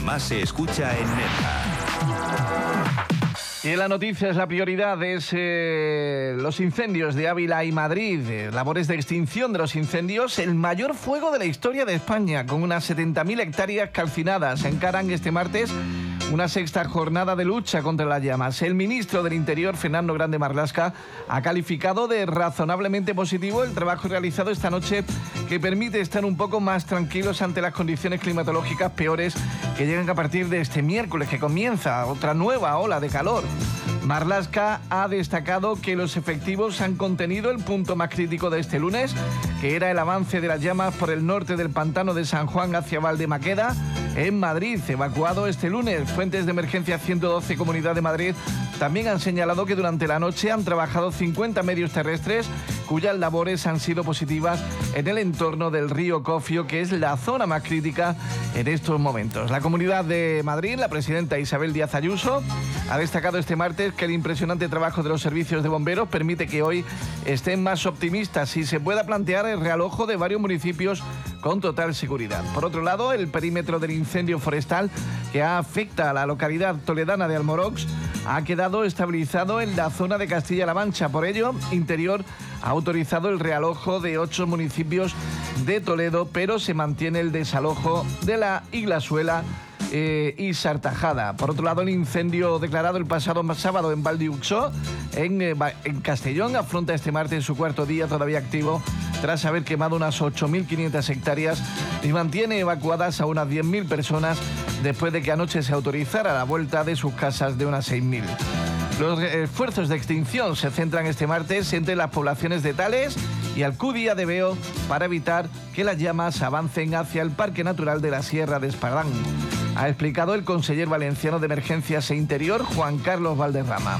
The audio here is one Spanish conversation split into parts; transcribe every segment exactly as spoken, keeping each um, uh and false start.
más se escucha en Nerja. Y en la noticia es la prioridad, es eh, los incendios de Ávila y Madrid, eh, labores de extinción de los incendios, el mayor fuego de la historia de España, con unas setenta mil hectáreas calcinadas. Encaran este martes una sexta jornada de lucha contra las llamas. El ministro del Interior, Fernando Grande Marlaska, ha calificado de razonablemente positivo el trabajo realizado esta noche, que permite estar un poco más tranquilos ante las condiciones climatológicas peores que llegan a partir de este miércoles, que comienza otra nueva ola de calor. Marlaska ha destacado que los efectivos han contenido el punto más crítico de este lunes, que era el avance de las llamas por el norte del pantano de San Juan hacia Valdemaqueda, en Madrid, evacuado este lunes. Fuentes de emergencia ciento doce Comunidad de Madrid también han señalado que durante la noche han trabajado cincuenta medios terrestres cuyas labores han sido positivas en el entorno del río Cofio, que es la zona más crítica en estos momentos. La Comunidad de Madrid, la presidenta Isabel Díaz Ayuso, ha destacado este martes que el impresionante trabajo de los servicios de bomberos permite que hoy estén más optimistas y se pueda plantear el realojo de varios municipios con total seguridad. Por otro lado, el perímetro del incendio forestal que afecta a la localidad toledana de Almorox ha quedado estabilizado en la zona de Castilla-La Mancha. Por ello, Interior ha autorizado el realojo de ocho municipios de Toledo, pero se mantiene el desalojo de la Iglasuela eh, y Sartajada. Por otro lado, el incendio declarado el pasado sábado en Valdiuxó, en, eh, en Castellón, afronta este martes su cuarto día todavía activo, tras haber quemado unas ocho mil quinientas hectáreas y mantiene evacuadas a unas diez mil personas después de que anoche se autorizara la vuelta de sus casas de unas seis mil. Los esfuerzos de extinción se centran este martes entre las poblaciones de Tales y Alcudia de Veo para evitar que las llamas avancen hacia el Parque Natural de la Sierra de Espadán, ha explicado el conseller valenciano de Emergencias e Interior, Juan Carlos Valderrama.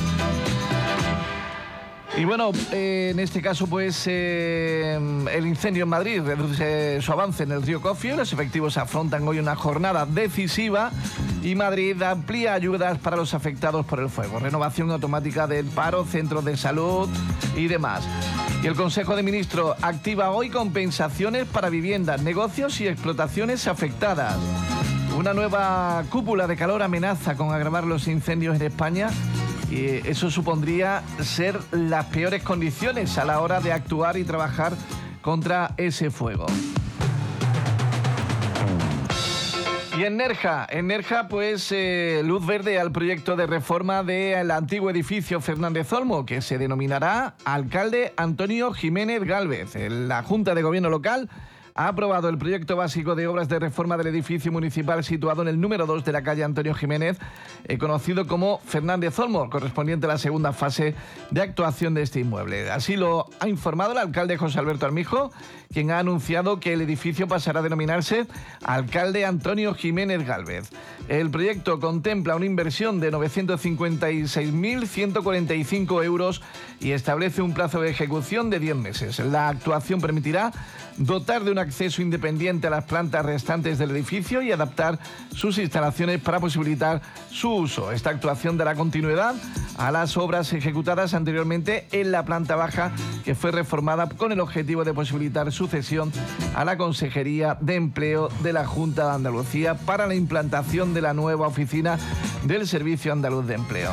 Y bueno, eh, en este caso, pues eh, el incendio en Madrid reduce su avance en el río Cofio. Los efectivos afrontan hoy una jornada decisiva y Madrid amplía ayudas para los afectados por el fuego. Renovación automática del paro, centros de salud y demás. Y el Consejo de Ministros activa hoy compensaciones para viviendas, negocios y explotaciones afectadas. Una nueva cúpula de calor amenaza con agravar los incendios en España. Y eso supondría ser las peores condiciones a la hora de actuar y trabajar contra ese fuego. Y en Nerja, en Nerja, pues eh, luz verde al proyecto de reforma del antiguo edificio Fernández Olmo, que se denominará Alcalde Antonio Jiménez Gálvez. La Junta de Gobierno local ha aprobado el proyecto básico de obras de reforma del edificio municipal situado en el número dos de la calle Antonio Jiménez, eh, conocido como Fernández Olmo, correspondiente a la segunda fase de actuación de este inmueble. Así lo ha informado el alcalde José Alberto Armijo, quien ha anunciado que el edificio pasará a denominarse Alcalde Antonio Jiménez Gálvez. El proyecto contempla una inversión de novecientos cincuenta y seis mil ciento cuarenta y cinco euros y establece un plazo de ejecución de diez meses. La actuación permitirá dotar de un acceso independiente a las plantas restantes del edificio y adaptar sus instalaciones para posibilitar su uso. Esta actuación dará continuidad a las obras ejecutadas anteriormente en la planta baja, que fue reformada con el objetivo de posibilitar su cesión a la Consejería de Empleo de la Junta de Andalucía para la implantación de la nueva oficina del Servicio Andaluz de Empleo.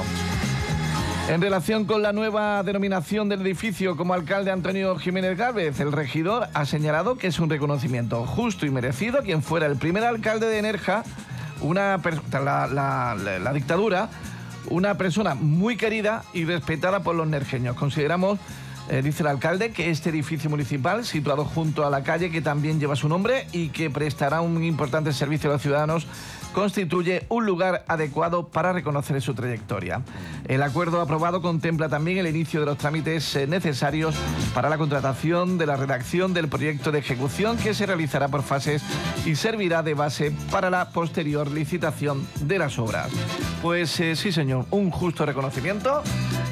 En relación con la nueva denominación del edificio como Alcalde Antonio Jiménez Gálvez, el regidor ha señalado que es un reconocimiento justo y merecido a quien fuera el primer alcalde de Nerja, una la, la, la, la dictadura, una persona muy querida y respetada por los nerjeños. Consideramos, eh, dice el alcalde, que este edificio municipal, situado junto a la calle que también lleva su nombre y que prestará un importante servicio a los ciudadanos, constituye un lugar adecuado para reconocer su trayectoria. El acuerdo aprobado contempla también el inicio de los trámites necesarios para la contratación de la redacción del proyecto de ejecución, que se realizará por fases y servirá de base para la posterior licitación de las obras. Pues eh, sí, señor, un justo reconocimiento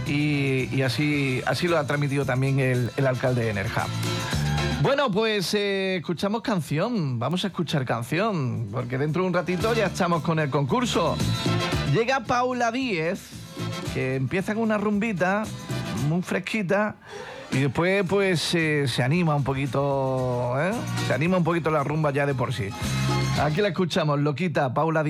y, y así, así lo ha transmitido también el, el alcalde de Nerja. Bueno, pues eh, escuchamos canción, vamos a escuchar canción, porque dentro de un ratito ya estamos con el concurso. Llega Paula Díez, que empieza con una rumbita muy fresquita y después pues eh, se anima un poquito, ¿eh? Se anima un poquito la rumba ya de por sí. Aquí la escuchamos, loquita, Paula Díez.